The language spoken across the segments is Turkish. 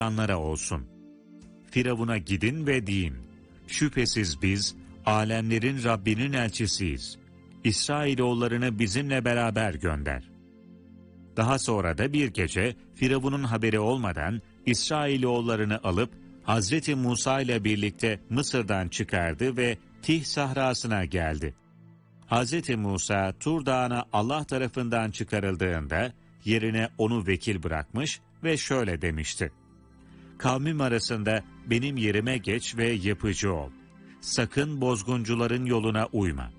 insanlara olsun. Firavun'a gidin ve deyin, şüphesiz biz, alemlerin Rabbinin elçisiyiz. İsrailoğullarını bizimle beraber gönder. Daha sonra da bir gece, Firavun'un haberi olmadan, İsrailoğullarını alıp, Hazreti Musa ile birlikte Mısır'dan çıkardı ve Tih sahrasına geldi. Hazreti Musa, Tur Dağı'na Allah tarafından çıkarıldığında, yerine onu vekil bırakmış ve şöyle demişti: Kavmim arasında benim yerime geç ve yapıcı ol. Sakın bozguncuların yoluna uyma.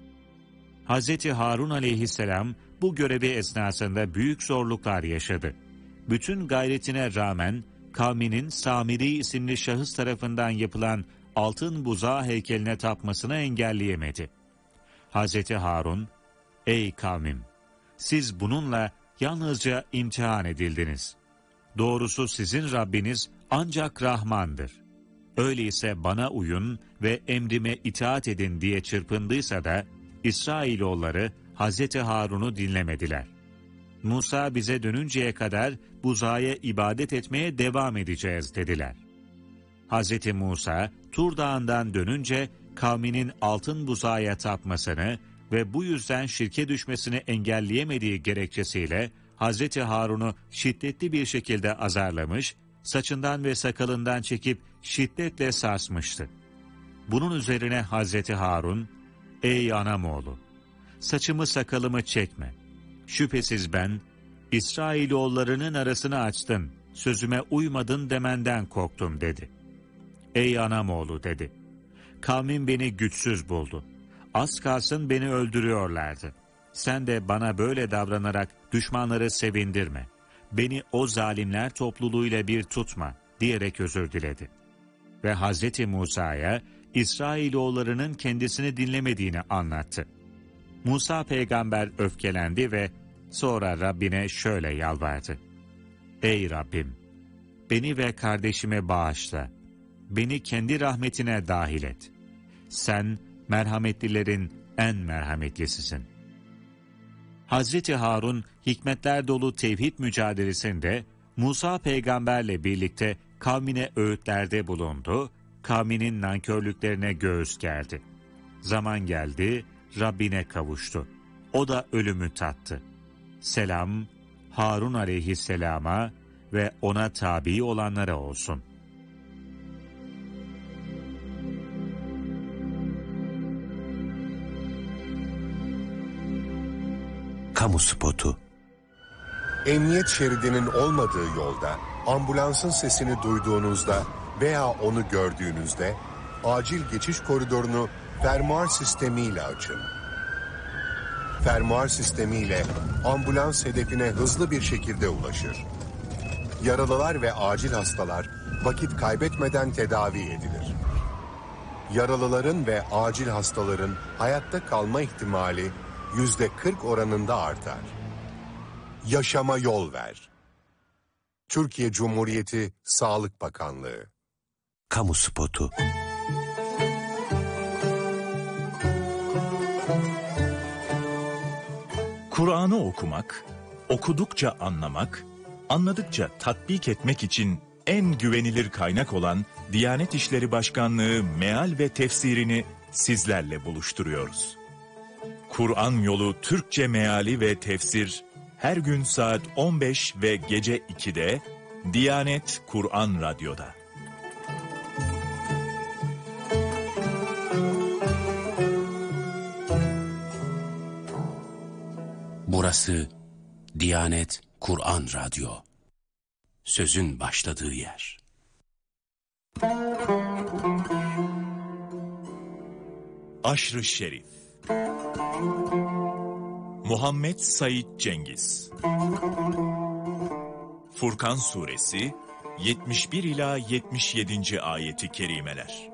Hazreti Harun aleyhisselam bu görevi esnasında büyük zorluklar yaşadı. Bütün gayretine rağmen kavminin Samiri isimli şahıs tarafından yapılan altın buzağı heykeline tapmasını engelleyemedi. Hazreti Harun, ey kavmim! Siz bununla yalnızca imtihan edildiniz. Doğrusu sizin Rabbiniz ancak Rahmandır. Öyleyse bana uyun ve emrime itaat edin diye çırpındıysa da İsrailoğulları Hazreti Harun'u dinlemediler. Musa bize dönünceye kadar buzağa ibadet etmeye devam edeceğiz dediler. Hazreti Musa Tur Dağı'ndan dönünce kavminin altın buzağa tapmasını ve bu yüzden şirke düşmesini engelleyemediği gerekçesiyle Hazreti Harun'u şiddetli bir şekilde azarlamış, saçından ve sakalından çekip şiddetle sarsmıştı. Bunun üzerine Hazreti Harun, ''Ey anamoğlu, saçımı sakalımı çekme. Şüphesiz ben, İsrailoğullarının arasını açtın, sözüme uymadın demenden korktum.'' dedi. ''Ey anamoğlu'' dedi. ''Kavmim beni güçsüz buldu. Az kalsın beni öldürüyorlardı. Sen de bana böyle davranarak düşmanları sevindirme. Beni o zalimler topluluğuyla bir tutma.'' diyerek özür diledi. Ve Hazreti Musa'ya İsrailoğullarının kendisini dinlemediğini anlattı. Musa peygamber öfkelendi ve sonra Rabbine şöyle yalvardı: ''Ey Rabbim! Beni ve kardeşimi bağışla. Beni kendi rahmetine dahil et. Sen merhametlilerin en merhametlisisin.'' Hazreti Harun hikmetler dolu tevhid mücadelesinde Musa peygamberle birlikte kavmine öğütlerde bulundu, kavminin nankörlüklerine göğüs gerdi. Zaman geldi, Rabbine kavuştu. O da ölümü tattı. Selam, Harun aleyhisselama ve ona tabi olanlara olsun. Kamu spotu. Emniyet şeridinin olmadığı yolda, ambulansın sesini duyduğunuzda veya onu gördüğünüzde, acil geçiş koridorunu fermuar sistemiyle açın. Fermuar sistemiyle ambulans hedefine hızlı bir şekilde ulaşır. Yaralılar ve acil hastalar vakit kaybetmeden tedavi edilir. Yaralıların ve acil hastaların hayatta kalma ihtimali %40 oranında artar. Yaşama yol ver. Türkiye Cumhuriyeti Sağlık Bakanlığı. Kamu spotu. Kur'an'ı okumak, okudukça anlamak, anladıkça tatbik etmek için en güvenilir kaynak olan Diyanet İşleri Başkanlığı meal ve tefsirini sizlerle buluşturuyoruz. Kur'an Yolu Türkçe meali ve tefsir her gün saat 15 ve gece 2'de Diyanet Kur'an Radyo'da. Burası Diyanet Kur'an Radyo. Sözün başladığı yer. Aşr-ı Şerif. Muhammed Said Cengiz. Furkan Suresi 71 ila 77. ayeti kerimeler.